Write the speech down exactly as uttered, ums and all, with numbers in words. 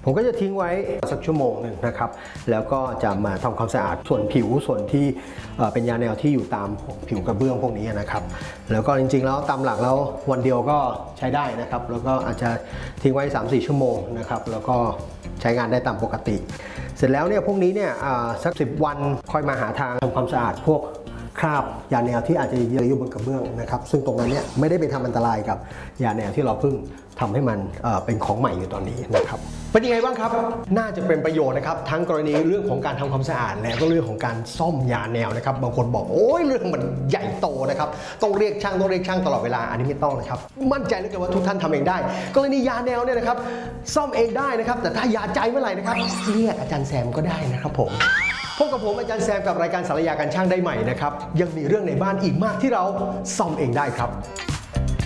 ผมก็จะทิ้งไว้สักชั่วโมงหนึ่งนะครับแล้วก็จะมาทำความสะอาดส่วนผิวส่วนที่เป็นยาแนวที่อยู่ตามผิวกระเบื้องพวกนี้นะครับแล้วก็จริงๆแล้วตามหลักแล้ววันเดียวก็ใช้ได้นะครับแล้วก็อาจจะทิ้งไว้ สามสี่ ชั่วโมงนะครับแล้วก็ใช้งานได้ตามปกติเสร็จแล้วเนี่ยพวกนี้เนี่ยสักสิบวันค่อยมาหาทางทำความสะอาดพวกคราบยาแนวที่อาจจะเยอะอยู่บนกระเบื้องนะครับซึ่งตรงนั้นเนี่ยไม่ได้ไปทำอันตรายกับยาแนวที่เราเพิ่งทำให้มันเเป็นของใหม่อยู่ตอนนี้นะครับเป็นยังไงบ้างครับน่าจะเป็นประโยชน์นะครับทั้งกรณีเรื่องของการทำความสะอาดและก็เรื่องของการซ่อมยาแนวนะครับบางคนบอกโอ้ยเรื่องมันใหญ่โตนะครับต้องเรียกช่างต้องเรียกช่างตลอดเวลาอันนี้ไม่ต้องนะครับมั่นใจเลยว่าทุกท่านทำเองได้กรณียาแนวเนี่ยนะครับซ่อมเองได้นะครับแต่ถ้ายาใจเมื่อไหร่นะครับเรียกอาจารย์แซมก็ได้นะครับผมพบกับผมอาจารย์แซมกับรายการสารยาการช่างได้ใหม่นะครับยังมีเรื่องในบ้านอีกมากที่เราซ่อมเองได้ครับ